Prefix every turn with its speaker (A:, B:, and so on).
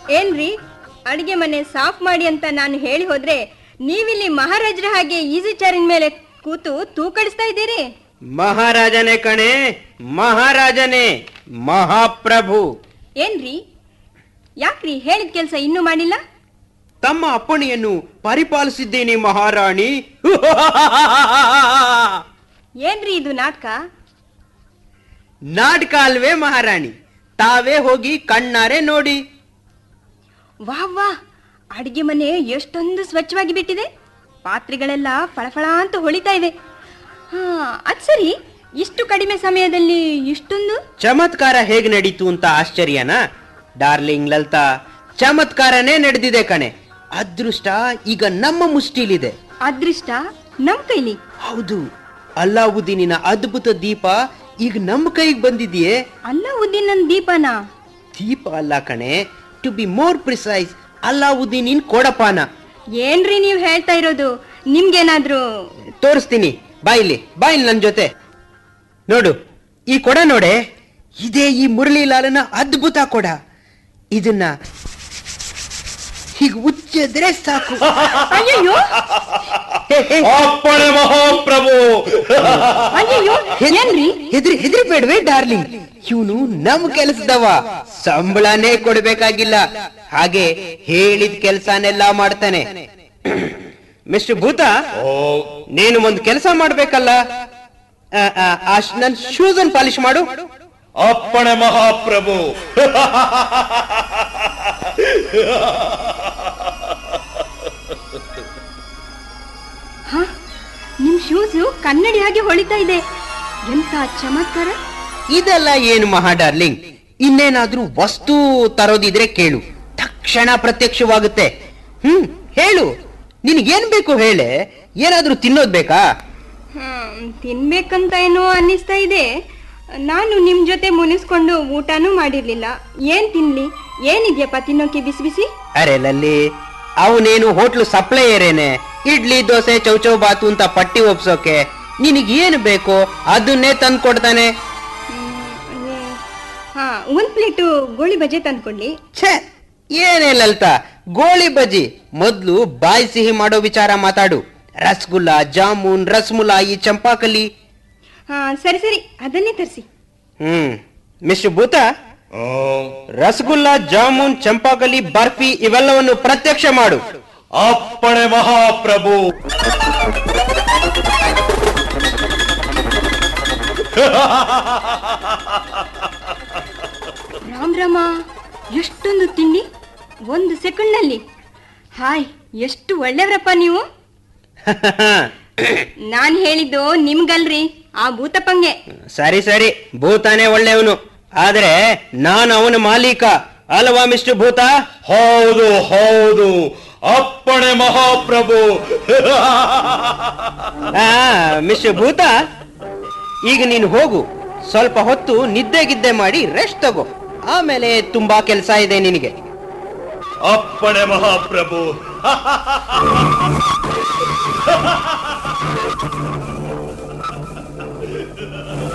A: ಏನ್ರಿ, ಅಡಿಗೆ ಮನೆ ಸಾಫ್ ಮಾಡಿ ಅಂತ ನಾನು ಹೇಳಿ ಹೋದ್ರೆ ನೀವಿಲ್ಲಿ ಮಹಾರಾಜರ ಹಾಗೆ ಈಸಿ ಚೇರಿನ ಮೇಲೆ ಕೂತು ತೂಕಡಿಸ್ತಾ ಇದ್ದೀರಿ?
B: ಮಹಾರಾಜನೇ ಕಣೆ, ಮಹಾರಾಜನೇ, ಮಹಾಪ್ರಭು.
A: ಏನ್ರಿ, ಯಾಕ್ರಿ ಹೇಳಿದ ಕೆಲ್ಸ ಇನ್ನೂ ಮಾಡಿಲ್ಲ?
B: ತಮ್ಮ ಅಪ್ಪಣೆಯನ್ನು ಪರಿಪಾಲಿಸಿದ್ದೇನೆ ಮಹಾರಾಣಿ.
A: ಏನ್ರಿ ಇದು ನಾಟಕ?
B: ನಾಟಕ ಅಲ್ವೇ ಮಹಾರಾಣಿ, ತಾವೇ ಹೋಗಿ ಕಣ್ಣಾರೆ ನೋಡಿ.
A: ವಾಹ್ ವಾಹ್, ಅಡಿಗೆ ಮನೆ ಎಷ್ಟೊಂದು ಸ್ವಚ್ಛವಾಗಿ ಬಿಟ್ಟಿದೆ. ಪಾತ್ರೆಗಳೆಲ್ಲ ಫಳಫಳ ಅಂತ ಹೊಳಿತಾ ಇವೆ. ಅದ್ ಸರಿ, ಇಷ್ಟು ಕಡಿಮೆ ಸಮಯದಲ್ಲಿ ಇಷ್ಟೊಂದು
B: ಚಮತ್ಕಾರ ಹೇಗೆ ನಡೀತು ಅಂತ ಆಶ್ಚರ್ಯನಾ? ಡಾರ್ಲಿಂಗ್ ಲಲಿತಾ, ಚಮತ್ಕಾರನೇ ನಡೆದಿದೆ ಕಣೆ. ಅದೃಷ್ಟ ಈಗ ನಮ್ಮ ಮುಷ್ಟಿಲಿದೆ.
A: ಅದೃಷ್ಟ ನಮ್ ಕೈಲಿ?
B: ಹೌದು, ಅಲ್ಲಾವುದ್ದೀನಿನ ಅದ್ಭುತ ದೀಪ ಈಗ ನಮ್ಮ ಕೈಗೆ ಬಂದಿದೆಯೇ.
A: ಅಲ್ಲಾವುದ್ದೀನ್ ದೀಪನಾ?
B: ದೀಪ ಅಲ್ಲ ಕಣೆ, ಟು ಬಿ ಮೋರ್ ಪ್ರಿಸೈಸ್, ಅಲ್ಲಾವುದ್ದೀನಿನ್ ಕೊಡಪಾನ.
A: ಏನ್ರಿ ನೀವ್ ಹೇಳ್ತಾ ಇರೋದು? ನಿಮ್ಗೇನಾದ್ರೂ
B: ತೋರಿಸ್ತೀನಿ, ಬಾಯಿಲಿ ನನ್ ಜೊತೆ ನೋಡು. ಈ ಕೊಡ ನೋಡೆ, ಇದೇ ಈ ಮುರಳೀಲಾಲನ ಅದ್ಭುತ ಕೊಡ. ಇದನ್ನ ಹೀಗೆ ಉಚ್ಚಿದ್ರೆ ಸಾಕು.
A: ಅಯ್ಯಯ್ಯೋ,
C: ಅಪ್ಪಣೆ ಮಹಾಪ್ರಭು.
A: ಅಯ್ಯಯ್ಯೋ, ಏನ್ರಿ?
B: ಹೆದ್ರಿ ಬೇಡವೇ ಡಾರ್ಲಿಂಗ್, ಇವನು ನಮ್ ಕೆಲಸದವ, ಸಂಬಳನೇ ಕೊಡ್ಬೇಕಾಗಿಲ್ಲ. ಹಾಗೆ ಹೇಳಿದ ಕೆಲ್ಸನೆಲ್ಲ ಮಾಡ್ತಾನೆ. ಮಿಸ್ಟರ್ ಭೂತ, ನೀನು ಒಂದು ಕೆಲಸ ಮಾಡ್ಬೇಕಲ್ಲ, ನನ್ ಶೂಸ್ ಅನ್ನು ಪಾಲಿಶ್ ಮಾಡು.
C: ಅಪ್ಪಣೆ ಮಹಾಪ್ರಭು.
A: ನಿಮ್ ಶೂಸ್ ಕನ್ನಡಿ ಹಾಗೆ ಹೊಳಿತಾ ಇದೆ. ಎಂತ ಚಮತ್ಕಾರ!
B: ಇದೆಲ್ಲ ಏನು ಮಹಾ ಡಾರ್ಲಿಂಗ್, ಇನ್ನೇನಾದ್ರೂ ವಸ್ತು ತರೋದಿದ್ರೆ ಕೇಳು, ತಕ್ಷಣ ಪ್ರತ್ಯಕ್ಷವಾಗುತ್ತೆ. ಹೇಳು, ನಿನಗೇನ್ ಬೇಕು ಹೇಳೆ. ಏನಾದ್ರೂ ತಿನ್ನೋದ್ ಬೇಕಾ?
A: ತಿನ್ಬೇಕಂತ ಏನೋ ಅನ್ನಿಸ್ತಾ ಇದೆ. ನಾನು ನಿಮ್ ಜೊತೆ ಮುನಿಸ್ಕೊಂಡು ಊಟನೂ ಮಾಡಿರ್ಲಿಲ್ಲ. ಏನ್ ತಿನ್ಲಿ? ಏನಿದ್ಯಪ್ಪ ತಿನ್ನೋಕೆ ಬಿಸಿ ಬಿಸಿ?
B: ಅರೆ ಲಲ್ಲಿ, ಅವನೇನು ಹೋಟ್ಲು ಸಪ್ಲೈಯರೇನೆ. ಇಡ್ಲಿ ದೋಸೆ ಚೌಚೌ ಬಾತು ಅಂತ ಪಟ್ಟಿ ಒಪ್ಸೋಕೆ ನಿನಗೇನು ಬೇಕೋ ಅದನ್ನೇ ತಂದು ಕೊಡ್ತಾನೆ.
A: ಒಂದ್ ಪ್ಲೇಟು ಗೋಳಿ ಬಜೆ ತಂದ್ಕೊಡ್ಲಿ.
B: ಛೇ, ಏನೇ ಲಲಿತಾ, ಗೋಳಿ ಬಜ್ಜಿ ಮೊದ್ಲು ಬಾಯಿ ಸಿಹಿ ಮಾಡೋ ವಿಚಾರ ಮಾತಾಡು. ರಸಗುಲ್ಲ, ಜಾಮೂನ್, ರಸಮುಲಾಯಿ, ಚಂಪಾಕಲಿ.
A: ಸರಿ ಸರಿ, ಅದನ್ನೇ ತರಿಸಿ.
B: ಮಿಸ್ಟರ್ ಭೂತ, ರಸಗುಲ್ಲ, ಜಾಮೂನ್, ಚಂಪಾಕಲಿ, ಬರ್ಫಿ ಇವೆಲ್ಲವನ್ನು ಪ್ರತ್ಯಕ್ಷ ಮಾಡು.
C: ಅಪ್ಪಣೆ ಮಹಾಪ್ರಭು.
A: ರಾಮ್ ರಾಮ, ಎಷ್ಟೊಂದು ತಿಂಡಿ ಒಂದು ಸೆಕೆಂಡ್ ನಲ್ಲಿ. ಹಾಯ್, ಎಷ್ಟು ಒಳ್ಳೆಯವರಪ್ಪ ನೀವು. ನಾನ್ ಹೇಳಿದ್ದು ನಿಮ್ಗಲ್ರಿ, ಆ ಭೂತಪ್ಪಂಗೆ.
B: ಸರಿ ಸರಿ, ಭೂತಾನೇ ಒಳ್ಳೆಯವನು, ಆದ್ರೆ ನಾನು ಅವನ ಮಾಲೀಕ ಅಲ್ವಾ ಮಿಸ್ಟರ್ ಭೂತ?
C: ಹೌದು ಹೌದು, ಅಪ್ಪಣೆ ಮಹಾಪ್ರಭು.
B: ಮಿಸ್ಟರ್ ಭೂತ, ಈಗ ನೀನು ಹೋಗು, ಸ್ವಲ್ಪ ಹೊತ್ತು ನಿದ್ದೆ ಮಾಡಿ ರೆಸ್ಟ್ ತಗೋ. ಆಮೇಲೆ ತುಂಬಾ ಕೆಲಸ ಇದೆ ನಿನಗೆ.
C: ಅಪ್ಪಣೆ ಮಹಾಪ್ರಭು.